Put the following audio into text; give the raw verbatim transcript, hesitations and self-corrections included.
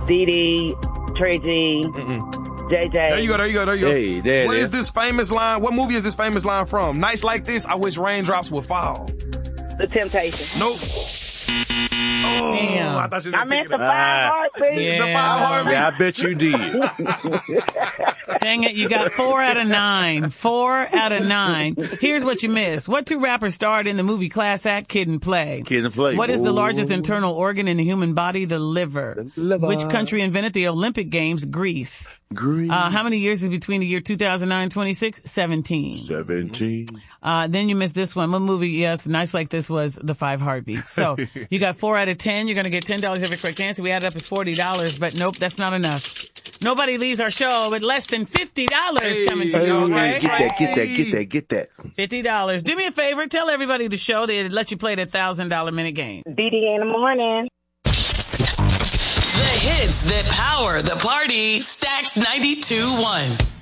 Dee Dee, Tracy, J J. There you go, there you go, there you go. Hey, there, What there. is this famous line? What movie is this famous line from? Nights like this, I wish raindrops would fall. The Temptations. Nope. Oh, Damn. I thought you I were meant the picking five it up. heartbeats. Yeah. The five heartbeats. Yeah, I bet you did. Dang it, you got four out of nine. Four out of nine. Here's what you missed. What two rappers starred in the movie Class Act, Kid and Play? Kid and Play. What is the Ooh. largest internal organ in the human body? The liver. The liver. Which country invented the Olympic Games? Greece. Green. Uh, how many years is between the year two thousand nine and twenty-six? seventeen. Seventeen. Uh, then you missed this one. What movie? Yes, nice like this was The Five Heartbeats. So you got four out of ten. You're going to get ten dollars every correct answer. We added up as forty dollars, but nope, that's not enough. Nobody leaves our show with less than fifty dollars Hey, coming to Hey, you, all get okay? right. that, get that, get that, get that. fifty dollars. Do me a favor. Tell everybody the show. They let you play the one thousand dollars minute game. Dee Dee in the morning. The hits that power the party. Stacks ninety-two point one.